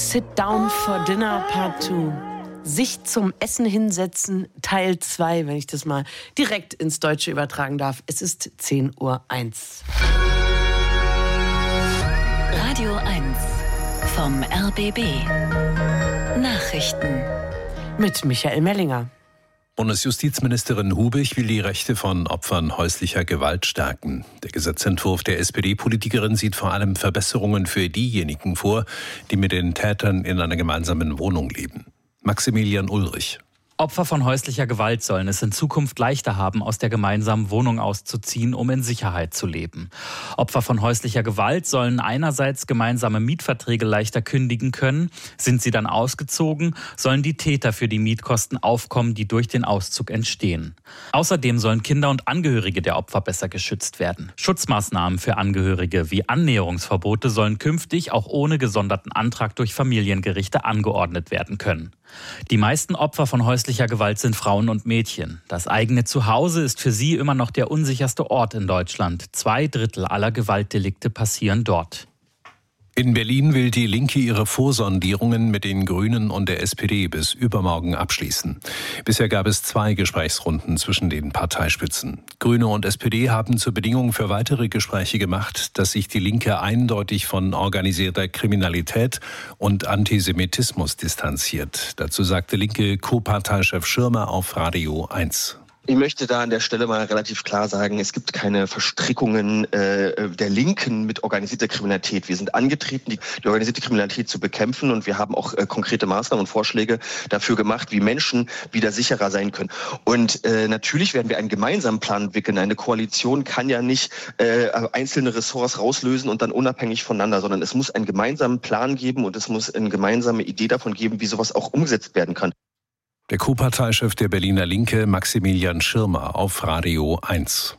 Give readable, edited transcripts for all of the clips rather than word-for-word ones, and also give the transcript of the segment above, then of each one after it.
Sit Down for Dinner Part 2. Sich zum Essen hinsetzen, Teil 2, wenn ich das mal direkt ins Deutsche übertragen darf. Es ist 10:01 Uhr. Radio 1 vom RBB. Nachrichten. Mit Michael Mellinger. Bundesjustizministerin Hubich will die Rechte von Opfern häuslicher Gewalt stärken. Der Gesetzentwurf der SPD-Politikerin sieht vor allem Verbesserungen für diejenigen vor, die mit den Tätern in einer gemeinsamen Wohnung leben. Maximilian Ulrich. Opfer von häuslicher Gewalt sollen es in Zukunft leichter haben, aus der gemeinsamen Wohnung auszuziehen, um in Sicherheit zu leben. Opfer von häuslicher Gewalt sollen einerseits gemeinsame Mietverträge leichter kündigen können. Sind sie dann ausgezogen, sollen die Täter für die Mietkosten aufkommen, die durch den Auszug entstehen. Außerdem sollen Kinder und Angehörige der Opfer besser geschützt werden. Schutzmaßnahmen für Angehörige wie Annäherungsverbote sollen künftig auch ohne gesonderten Antrag durch Familiengerichte angeordnet werden können. Die meisten Opfer von häuslicher Gewalt sind Frauen und Mädchen. Das eigene Zuhause ist für sie immer noch der unsicherste Ort in Deutschland. 2/3 aller Gewaltdelikte passieren dort. In Berlin will die Linke ihre Vorsondierungen mit den Grünen und der SPD bis übermorgen abschließen. Bisher gab es 2 Gesprächsrunden zwischen den Parteispitzen. Grüne und SPD haben zur Bedingung für weitere Gespräche gemacht, dass sich die Linke eindeutig von organisierter Kriminalität und Antisemitismus distanziert. Dazu sagte linke Co-Parteichef Schirmer auf Radio 1. Ich möchte da an der Stelle mal relativ klar sagen, es gibt keine Verstrickungen der Linken mit organisierter Kriminalität. Wir sind angetreten, die organisierte Kriminalität zu bekämpfen, und wir haben auch konkrete Maßnahmen und Vorschläge dafür gemacht, wie Menschen wieder sicherer sein können. Und natürlich werden wir einen gemeinsamen Plan entwickeln. Eine Koalition kann ja nicht einzelne Ressorts rauslösen und dann unabhängig voneinander, sondern es muss einen gemeinsamen Plan geben und es muss eine gemeinsame Idee davon geben, wie sowas auch umgesetzt werden kann. Der Co-Parteichef der Berliner Linke, Maximilian Schirmer, auf Radio 1.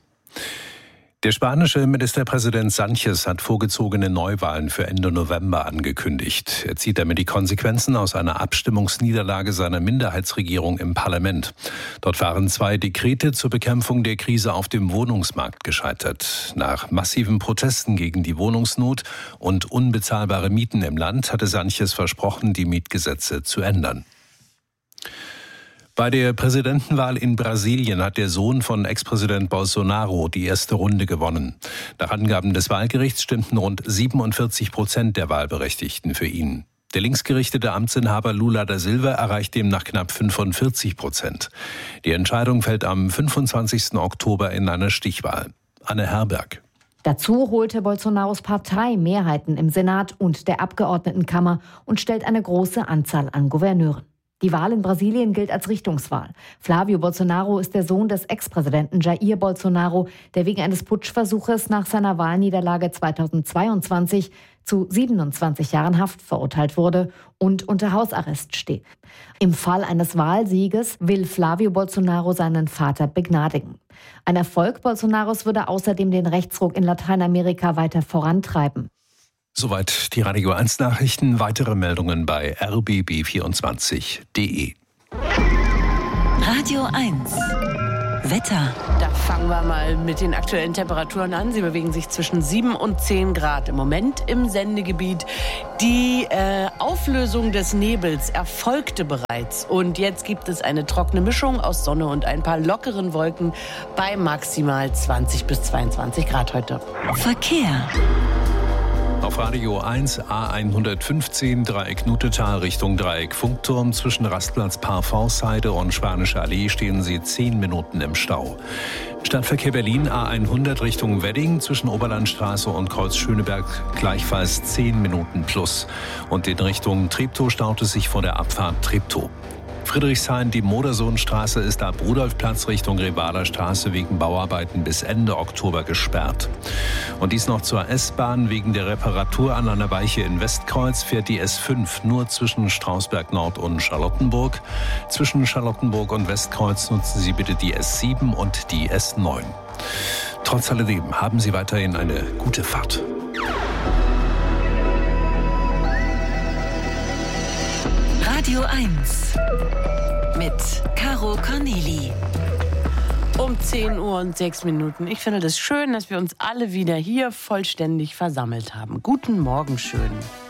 Der spanische Ministerpräsident Sánchez hat vorgezogene Neuwahlen für Ende November angekündigt. Er zieht damit die Konsequenzen aus einer Abstimmungsniederlage seiner Minderheitsregierung im Parlament. Dort waren 2 Dekrete zur Bekämpfung der Krise auf dem Wohnungsmarkt gescheitert. Nach massiven Protesten gegen die Wohnungsnot und unbezahlbare Mieten im Land hatte Sánchez versprochen, die Mietgesetze zu ändern. Bei der Präsidentenwahl in Brasilien hat der Sohn von Ex-Präsident Bolsonaro die erste Runde gewonnen. Nach Angaben des Wahlgerichts stimmten rund 47% der Wahlberechtigten für ihn. Der linksgerichtete Amtsinhaber Lula da Silva erreicht demnach knapp 45%. Die Entscheidung fällt am 25. Oktober in einer Stichwahl. Anne Herberg. Dazu holte Bolsonaros Partei Mehrheiten im Senat und der Abgeordnetenkammer und stellt eine große Anzahl an Gouverneuren. Die Wahl in Brasilien gilt als Richtungswahl. Flávio Bolsonaro ist der Sohn des Ex-Präsidenten Jair Bolsonaro, der wegen eines Putschversuches nach seiner Wahlniederlage 2022 zu 27 Jahren Haft verurteilt wurde und unter Hausarrest steht. Im Fall eines Wahlsieges will Flávio Bolsonaro seinen Vater begnadigen. Ein Erfolg Bolsonaros würde außerdem den Rechtsruck in Lateinamerika weiter vorantreiben. Soweit die Radio 1 Nachrichten. Weitere Meldungen bei rbb24.de. Radio 1 Wetter. Da fangen wir mal mit den aktuellen Temperaturen an. Sie bewegen sich zwischen 7 und 10 Grad im Moment im Sendegebiet. Die Auflösung des Nebels erfolgte bereits. Und jetzt gibt es eine trockene Mischung aus Sonne und ein paar lockeren Wolken bei maximal 20 bis 22 Grad heute. Verkehr. Auf Radio 1 A115 Dreieck Nutetal Richtung Dreieck Funkturm. Zwischen Rastplatz Parforceheide und Spanische Allee stehen Sie 10 Minuten im Stau. Stadtverkehr Berlin A100 Richtung Wedding zwischen Oberlandstraße und Kreuz Schöneberg gleichfalls 10 Minuten plus. Und in Richtung Treptow staut es sich vor der Abfahrt Treptow. Friedrichshain, die Modersohnstraße ist ab Rudolfplatz Richtung Revaler Straße wegen Bauarbeiten bis Ende Oktober gesperrt. Und dies noch zur S-Bahn. Wegen der Reparatur an einer Weiche in Westkreuz fährt die S5 nur zwischen Strausberg Nord und Charlottenburg. Zwischen Charlottenburg und Westkreuz nutzen Sie bitte die S7 und die S9. Trotz alledem haben Sie weiterhin eine gute Fahrt. Radio 1 mit Caro Corneli. Um 10 Uhr und 6 Minuten. Ich finde das schön, dass wir uns alle wieder hier vollständig versammelt haben. Guten Morgen schön.